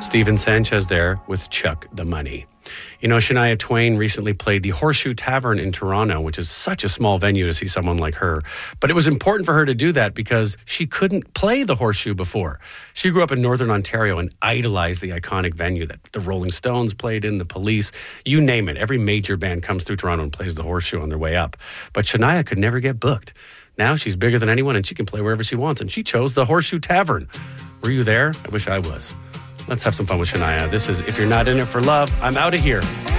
Steven Sanchez there with Chuck the Money. You know, Shania Twain recently played the Horseshoe Tavern in Toronto, which is such a small venue to see someone like her. But it was important for her to do that because she couldn't play the Horseshoe before. She grew up in Northern Ontario and idolized the iconic venue that the Rolling Stones played in, the Police, you name it. Every major band comes through Toronto and plays the Horseshoe on their way up. But Shania could never get booked. Now she's bigger than anyone and she can play wherever she wants. And she chose the Horseshoe Tavern. Were you there? I wish I was. Let's have some fun with Shania. This is If You're Not In It For Love, I'm Out of Here.